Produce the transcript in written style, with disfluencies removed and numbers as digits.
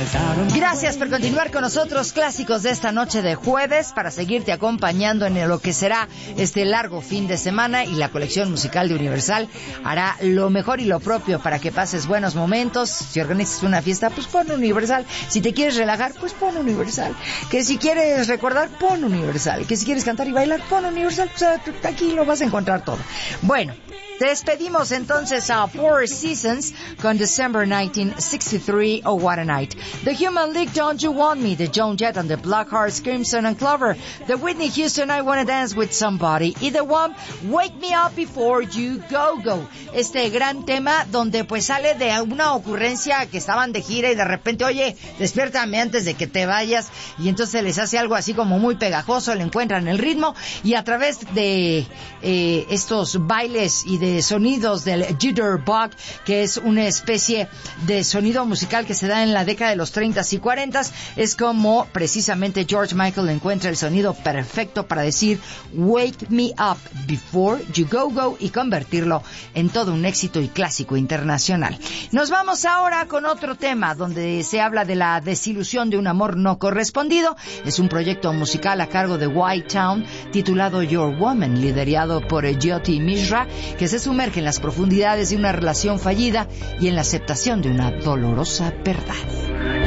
Gracias por continuar con nosotros, clásicos de esta noche de jueves, para seguirte acompañando en lo que será este largo fin de semana, y la colección musical de Universal hará lo mejor y lo propio para que pases buenos momentos. Si organizas una fiesta, pues pon Universal. Si te quieres relajar, pues pon Universal. Que si quieres recordar, pon Universal. Que si quieres cantar y bailar, pon Universal. O sea, aquí lo vas a encontrar todo. Bueno, despedimos entonces a Four Seasons con December 1963, Oh What a Night. The Human League, Don't You Want Me, the Joan Jett and the Blackhearts, Crimson and Clover, the Whitney Houston, I Wanna Dance with Somebody, y The One, Wake Me Up Before You Go Go. Este gran tema donde pues sale de una ocurrencia que estaban de gira y de repente, oye, despiértame antes de que te vayas, y entonces les hace algo así como muy pegajoso, le encuentran el ritmo, y a través de estos bailes y de sonidos del jitterbug, que es una especie de sonido musical que se da en la década de los 30s y 40s, es como precisamente George Michael encuentra el sonido perfecto para decir Wake Me Up Before You Go Go y convertirlo en todo un éxito y clásico internacional. Nos vamos ahora con otro tema donde se habla de la desilusión de un amor no correspondido. Es un proyecto musical a cargo de White Town titulado Your Woman, liderado por Jyoti Mishra, que se sumerge en las profundidades de una relación fallida y en la aceptación de una dolorosa verdad.